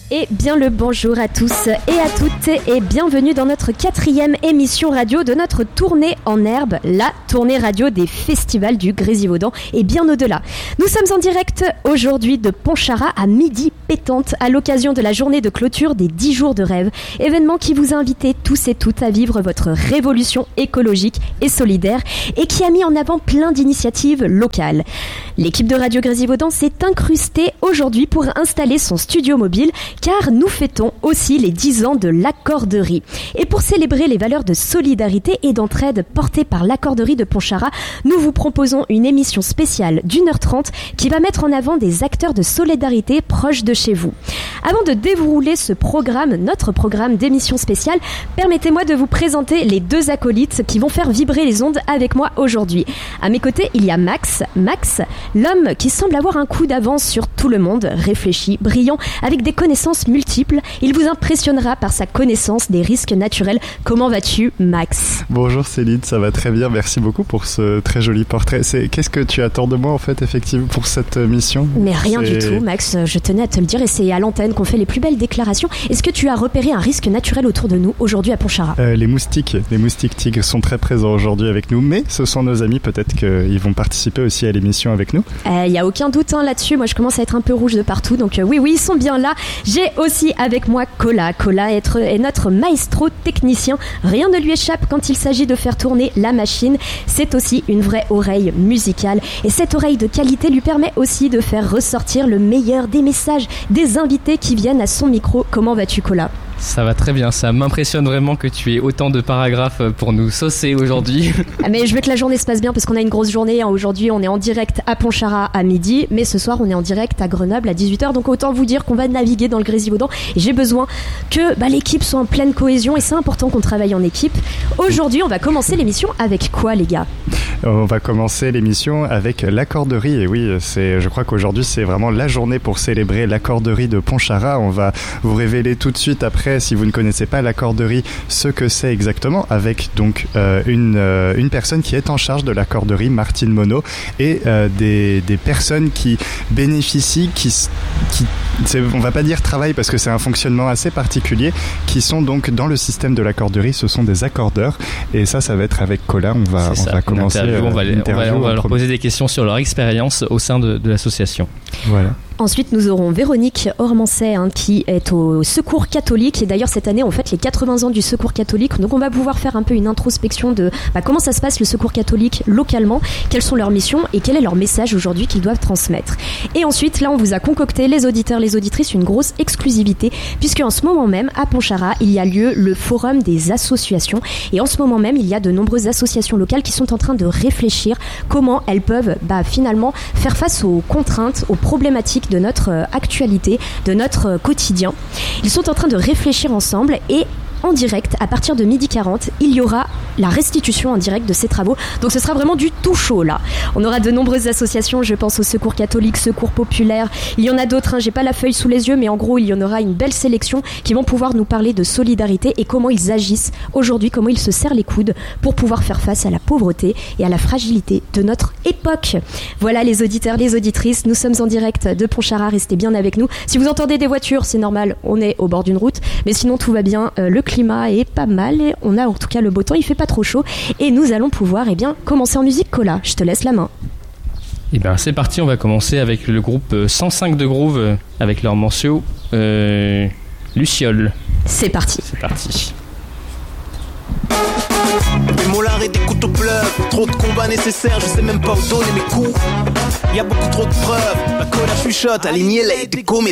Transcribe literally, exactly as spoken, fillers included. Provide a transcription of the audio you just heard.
Et bien le bonjour à tous et à toutes et bienvenue dans notre quatrième émission radio de notre tournée en herbe, la tournée radio des festivals du Grésivaudan et bien au-delà. Nous sommes en direct aujourd'hui de Pontcharrat à midi pétante à l'occasion de la journée de clôture des dix jours de rêve, événement qui vous a invité tous et toutes à vivre votre révolution écologique et solidaire et qui a mis en avant plein d'initiatives locales. L'équipe de Radio Grésivaudan s'est incrustée aujourd'hui pour installer son studio mobile car nous fêtons aussi les dix ans de l'accorderie. Et pour célébrer les valeurs de solidarité et d'entraide portées par l'accorderie de Pontcharrat, nous vous proposons une émission spéciale d'une heure trente qui va mettre en avant des acteurs de solidarité proches de chez vous. Avant de dérouler ce programme, notre programme d'émission spéciale, permettez-moi de vous présenter les deux acolytes qui vont faire vibrer les ondes avec moi aujourd'hui. À mes côtés, il y a Max. Max, l'homme qui semble avoir un coup d'avance sur tout le monde, réfléchi, brillant, avec des connaissances multiples. Il vous impressionnera par sa connaissance des risques naturels. Comment vas-tu, Max ? Bonjour Céline, ça va très bien. Merci beaucoup pour ce très joli portrait. C'est... Qu'est-ce que tu attends de moi, en fait, effectivement, pour cette mission ? Mais rien c'est... du tout, Max. Je tenais à te le dire et c'est à l'antenne qu'on fait les plus belles déclarations. Est-ce que tu as repéré un risque naturel autour de nous aujourd'hui à Pontcharrat ? euh, Les moustiques, les moustiques tigres sont très présents aujourd'hui avec nous, mais ce sont nos amis. Peut-être qu'ils vont participer aussi à l'émission avec nous. Il euh, n'y a aucun doute hein, là-dessus. Moi, je commence à être un peu rouge de partout. Donc euh, oui, oui, ils sont bien là. J'ai aussi avec moi Cola. Cola est, est notre maestro technicien. Rien ne lui échappe quand il s'agit de faire tourner la machine. C'est aussi une vraie oreille musicale. Et cette oreille de qualité lui permet aussi de faire ressortir le meilleur des messages des invités qui viennent à son micro. Comment vas-tu, Cola ? Ça va très bien, ça m'impressionne vraiment que tu aies autant de paragraphes pour nous saucer aujourd'hui. Ah mais je veux que la journée se passe bien parce qu'on a une grosse journée. Aujourd'hui, on est en direct à Pontcharrat à midi, mais ce soir, on est en direct à Grenoble à dix-huit heures. Donc autant vous dire qu'on va naviguer dans le Grésivaudan. Et j'ai besoin que bah, l'équipe soit en pleine cohésion et c'est important qu'on travaille en équipe. Aujourd'hui, on va commencer l'émission avec quoi, les gars ? On va commencer l'émission avec l'accorderie. Et oui, c'est, je crois qu'aujourd'hui, c'est vraiment la journée pour célébrer l'accorderie de Pontcharrat. On va vous révéler tout de suite après, si vous ne connaissez pas l'accorderie, ce que c'est exactement, avec donc euh, une, euh, une personne qui est en charge de l'accorderie, Martine Monod, et euh, des, des personnes qui bénéficient, qui, qui c'est, on va pas dire travail parce que c'est un fonctionnement assez particulier, qui sont donc dans le système de l'accorderie, ce sont des accordeurs, et ça, ça va être avec Cola, on va, on va commencer. Euh, on va, on va, on va leur poser des questions sur leur expérience au sein de, de l'association. Voilà. Ensuite, nous aurons Véronique Ormancet hein, qui est au Secours catholique. Et d'ailleurs, cette année, on fête les quatre-vingts ans du Secours catholique. Donc, on va pouvoir faire un peu une introspection de bah, comment ça se passe le Secours catholique localement, quelles sont leurs missions et quel est leur message aujourd'hui qu'ils doivent transmettre. Et ensuite, là, on vous a concocté, les auditeurs, les auditrices, une grosse exclusivité puisque en ce moment même, à Pontcharrat, il y a lieu le Forum des associations. Et en ce moment même, il y a de nombreuses associations locales qui sont en train de réfléchir comment elles peuvent bah, finalement faire face aux contraintes, aux problématiques de notre actualité, de notre quotidien. Ils sont en train de réfléchir ensemble et en direct, à partir de midi quarante, il y aura la restitution en direct de ces travaux. Donc ce sera vraiment du tout chaud là. On aura de nombreuses associations, je pense au Secours catholique, Secours populaire. Il y en a d'autres, hein, j'ai pas la feuille sous les yeux, mais en gros, il y en aura une belle sélection qui vont pouvoir nous parler de solidarité et comment ils agissent aujourd'hui, comment ils se serrent les coudes pour pouvoir faire face à la pauvreté et à la fragilité de notre époque. Voilà les auditeurs, les auditrices, nous sommes en direct de Pontcharrat, restez bien avec nous. Si vous entendez des voitures, c'est normal, on est au bord d'une route, mais sinon tout va bien, euh, le climat est pas mal et on a en tout cas le beau temps, il fait pas trop chaud et nous allons pouvoir eh bien, commencer en musique. Cola, je te laisse la main. Et ben c'est parti, on va commencer avec le groupe cent cinq de Groove avec leur morceau euh, Luciole. C'est parti. C'est parti. Des molars et des couteaux pleuvent, trop de combats nécessaires, je sais même pas où donner mes coups. Y'a beaucoup trop de preuves, la colère chuchote, aligner les déco, mais